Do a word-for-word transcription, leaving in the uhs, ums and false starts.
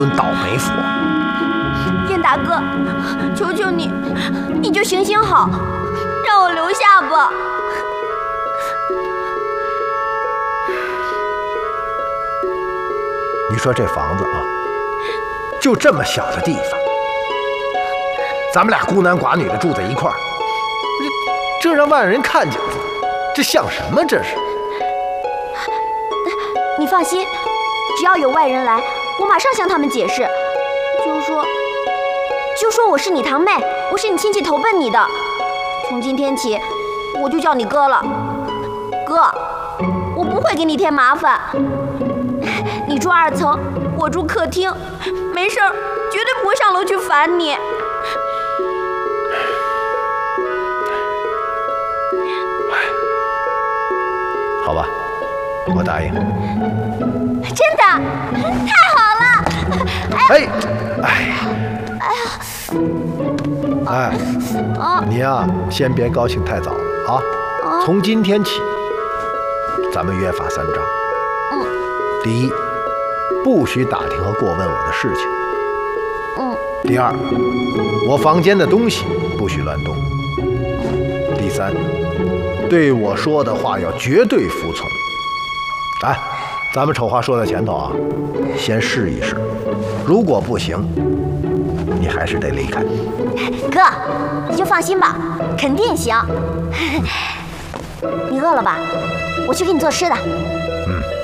顿倒霉福。 燕大哥，求求你，你就行行好，让我留下吧。 你说这房子啊，就这么小的地方，咱们俩孤男寡女的住在一块儿，这这让外人看见，这像什么？这是？ 你放心，只要有外人来，我马上向他们解释，就说就说我是你堂妹，我是你亲戚投奔你的。从今天起，我就叫你哥了。哥，我不会给你添麻烦。你住二层，我住客厅，没事儿，绝对不会上楼去烦你。 好吧，我答应。 真的，太好了！ 哎，哎，哎呀，哎， 啊， 你呀，先别高兴太早啊。 啊， 从今天起，咱们约法三章。 嗯。 第一，不许打听和过问我的事情。 嗯。 第二，我房间的东西不许乱动。第三，对我说的话要绝对服从。哎，咱们丑话说在前头啊，先试一试，如果不行，你还是得离开。 哥，你就放心吧，肯定行。你饿了吧？我去给你做吃的。